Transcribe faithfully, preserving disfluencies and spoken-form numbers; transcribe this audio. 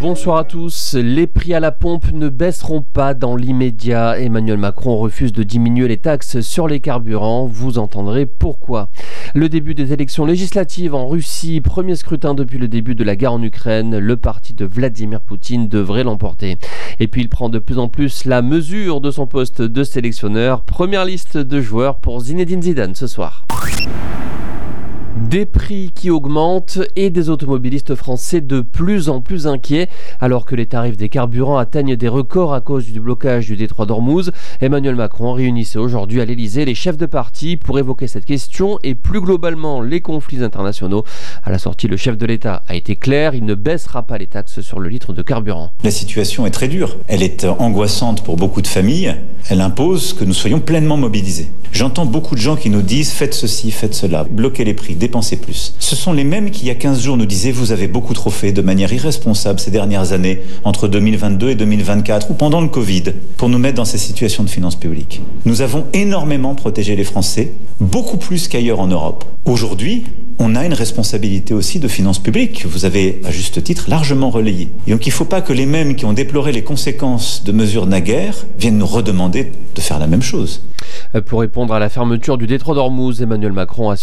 Bonsoir à tous. Les prix à la pompe ne baisseront pas dans l'immédiat. Emmanuel Macron refuse de diminuer les taxes sur les carburants. Vous entendrez pourquoi. Le début des élections législatives en Russie, premier scrutin depuis le début de la guerre en Ukraine. Le parti de Vladimir Poutine devrait l'emporter. Et puis il prend de plus en plus la mesure de son poste de sélectionneur. Première liste de joueurs pour Zinedine Zidane ce soir. Des prix qui augmentent et des automobilistes français de plus en plus inquiets. Alors que les tarifs des carburants atteignent des records à cause du blocage du détroit d'Ormuz, Emmanuel Macron réunissait aujourd'hui à l'Elysée les chefs de parti pour évoquer cette question et plus globalement les conflits internationaux. À la sortie, le chef de l'État a été clair, il ne baissera pas les taxes sur le litre de carburant. La situation est très dure, elle est angoissante pour beaucoup de familles, elle impose que nous soyons pleinement mobilisés. J'entends beaucoup de gens qui nous disent « faites ceci, faites cela, bloquez les prix, dépensez plus ». Ce sont les mêmes qui il y a quinze jours nous disaient « vous avez beaucoup trop fait de manière irresponsable ces dernières années, entre deux mille vingt-deux et deux mille vingt-quatre ou pendant le Covid, pour nous mettre dans ces situations de finances publiques ». Nous avons énormément protégé les Français, beaucoup plus qu'ailleurs en Europe. Aujourd'hui, on a une responsabilité aussi de finances publiques, que vous avez à juste titre largement relayée. Et donc il ne faut pas que les mêmes qui ont déploré les conséquences de mesures naguère viennent nous redemander de faire la même chose. Pour répondre à la fermeture du détroit d'Ormuz, Emmanuel Macron a